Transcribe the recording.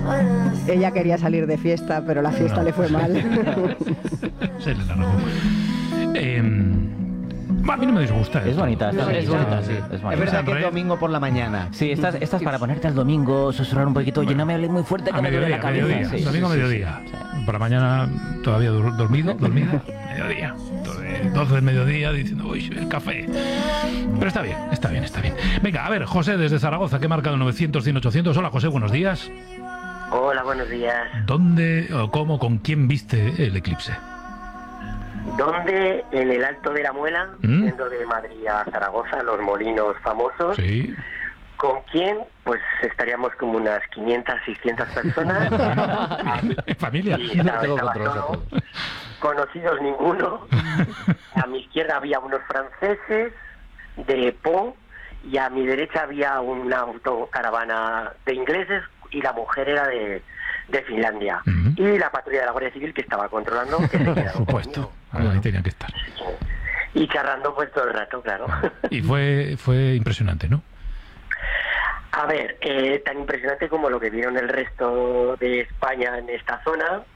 Ella quería salir de fiesta, pero la fiesta le fue mal. Se le largó. A mí no me disgusta. Es bonita, No, es bonita, sí. Es verdad que es domingo por la mañana. Sí, estás para ponerte al domingo, susurrar un poquito. Oye, no me hables muy fuerte que A me duele la cabeza. mediodía. Sí, Domingo a mediodía. Por la mañana todavía dormida. Mediodía. 12 del mediodía diciendo, uy, el café. Pero está bien. Venga, a ver, José desde Zaragoza, que ha marcado 900-100-800. Hola, José, buenos días. Hola, buenos días. ¿Dónde o cómo, con quién viste el eclipse? ¿Dónde? En el Alto de la Muela, yendo de Madrid a Zaragoza, los molinos famosos. Sí. ¿Con quién? Pues estaríamos como unas 500, 600 personas. Familia. Y estaba solo, conocidos ninguno. A mi izquierda había unos franceses de Po y a mi derecha había una autocaravana de ingleses y la mujer era de Finlandia. Y la patrulla de la Guardia Civil que estaba controlando. Que se Por supuesto. Ahí tenían que estar. Y charlando pues todo el rato, claro. Y fue impresionante, ¿no? A ver, tan impresionante como lo que vieron el resto de España en esta zona,